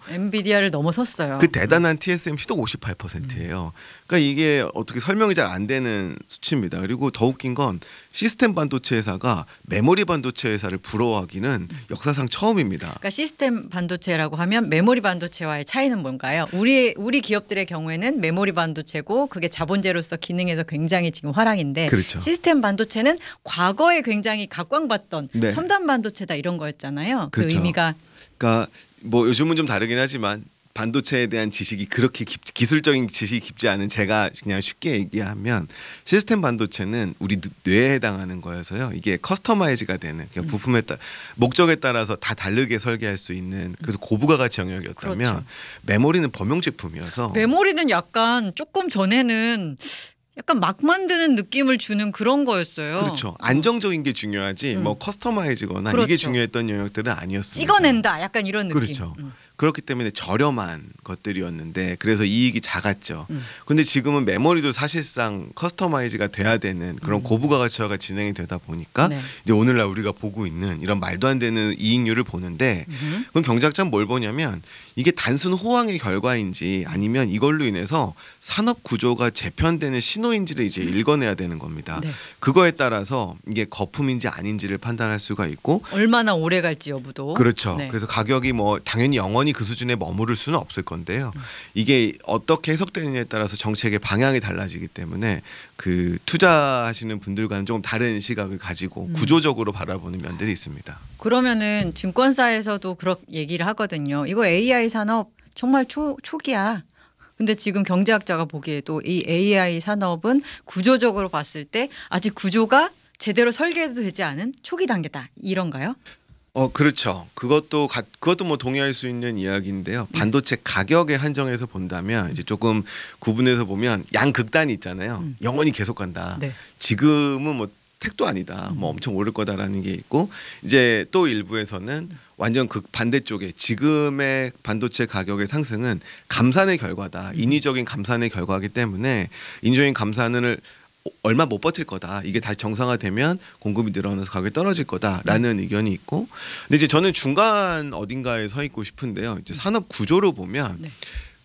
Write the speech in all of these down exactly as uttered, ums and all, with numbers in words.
엔비디아를 넘어섰어요. 그 대단한 티에스엠씨도 오십팔 퍼센트예요. 그러니까 이게 어떻게 설명이 잘 안 되는 수치입니다. 그리고 더 웃긴 건 시스템 반도체 회사가 메모리 반도체 회사를 부러워하기는 역사상 처음입니다. 그러니까 시스템 반도체라고 하면 메모리 반도체와의 차이는 뭔가요? 우리 우리 기업들의 경우에는 메모리 반도체고 그게 자본재로서 기능에서 굉장히 지금 화랑인데 그렇죠. 시스템 반도체는 과거에 굉장히 각광받던 네. 첨단 반도체다 이런 거였잖아요. 그 그렇죠. 의미가 그러니까 뭐 요즘은 좀 다르긴 하지만 반도체에 대한 지식이 그렇게 깊, 기술적인 지식이 깊지 않은 제가 그냥 쉽게 얘기하면 시스템 반도체는 우리 뇌에 해당하는 거여서요. 이게 커스터마이즈가 되는 그러니까 부품에 따 목적에 따라서 다 다르게 설계할 수 있는 그래서 고부가가치 영역이었다면 그렇죠. 메모리는 범용 제품이어서 메모리는 약간 조금 전에는 약간 막 만드는 느낌을 주는 그런 거였어요. 그렇죠. 안정적인 게 중요하지 음. 뭐 커스터마이즈거나 그렇죠. 이게 중요했던 영역들은 아니었습니다. 찍어낸다 약간 이런 느낌. 그렇죠. 음. 그렇기 때문에 저렴한 것들이었는데 그래서 이익이 작았죠. 음. 근데 지금은 메모리도 사실상 커스터마이즈가 돼야 되는 그런 음. 고부가가치화가 진행이 되다 보니까 네. 이제 오늘날 우리가 보고 있는 이런 말도 안 되는 이익률을 보는데 음. 그럼 경제학자는 뭘 보냐면 이게 단순 호황의 결과인지 아니면 이걸로 인해서 산업 구조가 재편되는 신호인지를 이제 읽어내야 되는 겁니다. 네. 그거에 따라서 이게 거품인지 아닌지를 판단할 수가 있고 얼마나 오래 갈지 여부도. 그렇죠. 네. 그래서 가격이 뭐 당연히 영원히 그 수준에 머무를 수는 없을 건데요. 이게 어떻게 해석되느냐에 따라서 정책의 방향이 달라지기 때문에 그 투자하시는 분들과는 조금 다른 시각을 가지고 음. 구조적으로 바라보는 면들이 있습니다. 그러면은 증권사에서도 그렇게 얘기를 하거든요. 이거 에이아이 산업 정말 초, 초기야. 근데 지금 경제학자가 보기에도 이 에이아이 산업은 구조적으로 봤을 때 아직 구조가 제대로 설계도 되지 않은 초기 단계다. 이런가요? 어 그렇죠. 그것도 가, 그것도 뭐 동의할 수 있는 이야기인데요. 반도체 가격에 한정해서 본다면 이제 조금 구분해서 보면 양극단이 있잖아요. 음. 영원히 계속 간다. 네. 지금은 뭐 택도 아니다. 뭐 엄청 오를 거다라는 게 있고 이제 또 일부에서는 완전 극 반대쪽에 지금의 반도체 가격의 상승은 감산의 결과다. 인위적인 감산의 결과이기 때문에 인위적인 감산을 얼마 못 버틸 거다. 이게 다시 정상화되면 공급이 늘어나서 가격이 떨어질 거다라는 의견이 있고, 근데 이제 저는 중간 어딘가에 서 있고 싶은데요. 이제 산업 구조로 보면 네.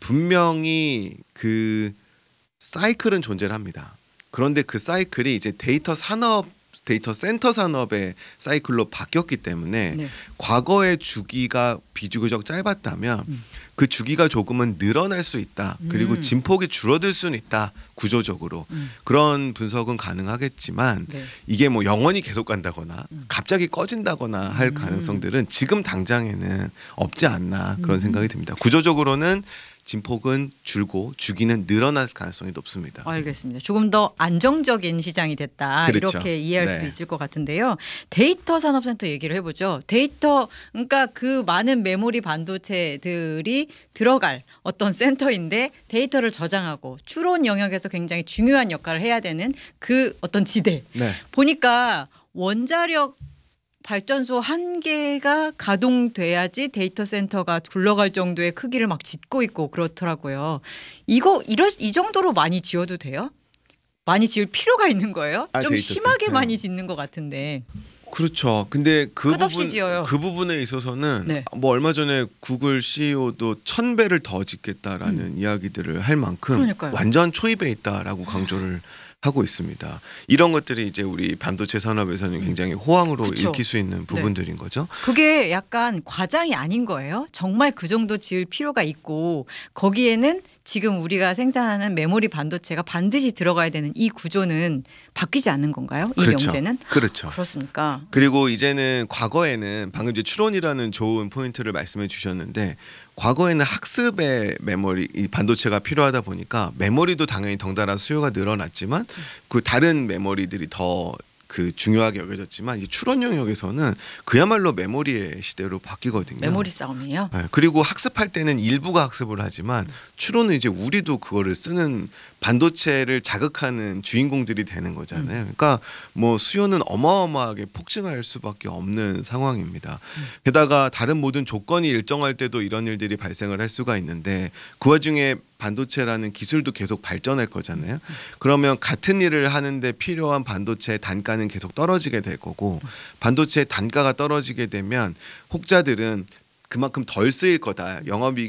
분명히 그 사이클은 존재를 합니다. 그런데 그 사이클이 이제 데이터 산업, 데이터 센터 산업의 사이클로 바뀌었기 때문에 네. 과거의 주기가 비교적 짧았다면 음. 그 주기가 조금은 늘어날 수 있다. 그리고 음. 진폭이 줄어들 수는 있다. 구조적으로. 음. 그런 분석은 가능하겠지만 네. 이게 뭐 영원히 계속 간다거나 음. 갑자기 꺼진다거나 할 음. 가능성들은 지금 당장에는 없지 않나 그런 음. 생각이 듭니다. 구조적으로는 진폭은 줄고 주기는 늘어날 가능성이 높습니다. 알겠습니다. 조금 더 안정적인 시장이 됐다. 그렇죠. 이렇게 이해할 네. 수도 있을 것 같은데요. 데이터 산업센터 얘기를 해보죠. 데이터 그러니까 그 많은 메모리 반도체들이 들어갈 어떤 센터인데 데이터를 저장하고 추론 영역에서 굉장히 중요한 역할을 해야 되는 그 어떤 지대. 네. 보니까 원자력 발전소 한 개가 가동돼야지 데이터 센터가 굴러갈 정도의 크기를 막 짓고 있고 그렇더라고요. 이거 이러, 이 정도로 많이 지어도 돼요? 많이 지을 필요가 있는 거예요? 아, 좀 데이터 심하게 센터요? 많이 짓는 것 같은데. 그렇죠. 근데 그 끝없이 부분 지어요. 그 부분에 있어서는 네. 뭐 얼마 전에 구글 씨이오도 천 배를 더 짓겠다라는 이야기들을 할 만큼 음. 그러니까요. 완전 초입에 있다라고 강조를 하고 있습니다. 이런 것들이 이제 우리 반도체 산업에서는 굉장히 호황으로 그쵸. 읽힐 수 있는 부분들인 거죠. 그게 약간 과장이 아닌 거예요. 정말 그 정도 지을 필요가 있고 거기에는 지금 우리가 생산하는 메모리 반도체가 반드시 들어가야 되는 이 구조는 바뀌지 않는 건가요? 이 그렇죠. 명제는? 그렇죠. 그렇습니까? 그리고 이제는 과거에는 방금 이제 추론이라는 좋은 포인트를 말씀해 주셨는데 과거에는 학습의 메모리 이 반도체가 필요하다 보니까 메모리도 당연히 덩달아 수요가 늘어났지만 그 다른 메모리들이 더 그 중요하게 여겨졌지만 이제 추론 영역에서는 그야말로 메모리의 시대로 바뀌거든요. 메모리 싸움이에요. 네, 그리고 학습할 때는 일부가 학습을 하지만 추론은 이제 우리도 그거를 쓰는 반도체를 자극하는 주인공들이 되는 거잖아요. 그러니까 뭐 수요는 어마어마하게 폭증할 수밖에 없는 상황입니다. 게다가 다른 모든 조건이 일정할 때도 이런 일들이 발생을 할 수가 있는데 그 와중에 반도체라는 기술도 계속 발전할 거잖아요. 그러면 같은 일을 하는데 필요한 반도체 단가는 계속 떨어지게 될 거고 반도체 단가가 떨어지게 되면 혹자들은 그만큼 덜 쓰일 거다. 영업이